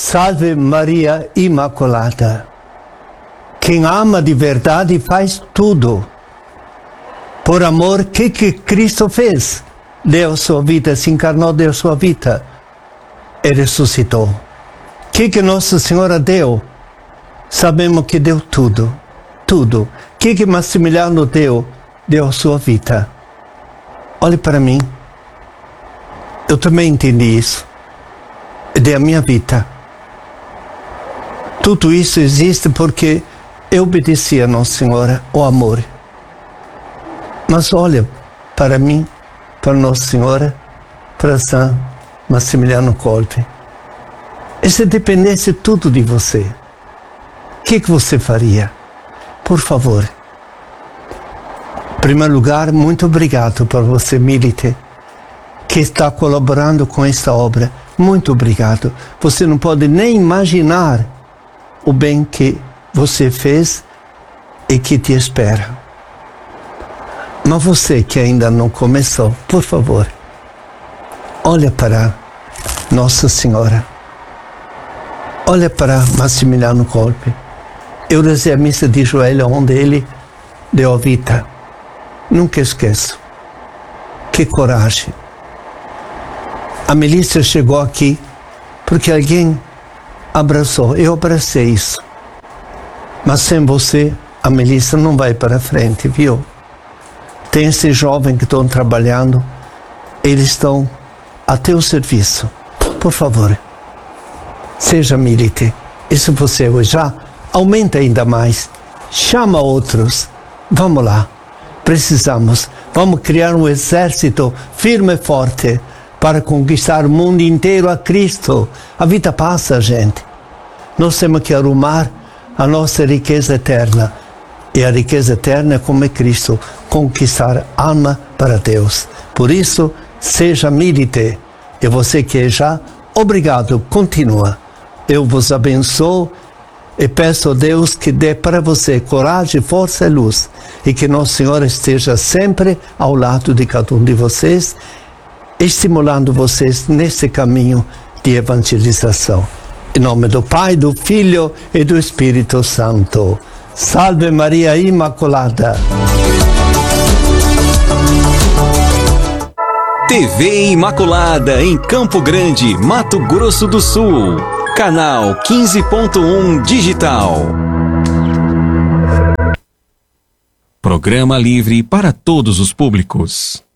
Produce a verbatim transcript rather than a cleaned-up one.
Salve Maria Imaculada. Quem ama de verdade faz tudo. Por amor, o que, que Cristo fez? Deu sua vida, se encarnou, deu sua vida e ressuscitou. O que, que Nossa Senhora deu? Sabemos que deu tudo, tudo. O que, que Massimiliano deu? Deu a sua vida. Olhe para mim. Eu também entendi isso. E dei a minha vida. Tudo isso existe porque eu obedeci a Nossa Senhora, o amor. Mas olha para mim, para Nossa Senhora, para São Massimiliano Kolbe. E se dependesse tudo de você, o que, que você faria? Por favor. Em primeiro lugar, muito obrigado para você, Milite, que está colaborando com esta obra. Muito obrigado. Você não pode nem imaginar o bem que você fez e que te espera. Mas você que ainda não começou, por favor, olha para Nossa Senhora. Olha para Massimiliano Kolbe. Eu rezei a missa de joelho onde ele deu a vida. Nunca esqueço. Que coragem. A milícia chegou aqui porque alguém abraçou. Eu abracei isso. Mas sem você, a milícia não vai para frente, viu? Tem esses jovens que estão trabalhando, eles estão a teu serviço. Por favor, seja Milite. E se você hoje já, aumenta ainda mais. Chama outros. Vamos lá. Precisamos. Vamos criar um exército firme e forte para conquistar o mundo inteiro a Cristo. A vida passa, gente. Nós temos que arrumar a nossa riqueza eterna. E a riqueza eterna é como é Cristo, conquistar alma para Deus. Por isso, seja Milite. E você que é já, obrigado, continua. Eu vos abençoo e peço a Deus que dê para você coragem, força e luz. E que Nossa Senhora esteja sempre ao lado de cada um de vocês, estimulando vocês nesse caminho de evangelização. Em nome do Pai, do Filho e do Espírito Santo. Salve Maria Imaculada. T V Imaculada em Campo Grande, Mato Grosso do Sul. Canal quinze ponto um Digital. Programa livre para todos os públicos.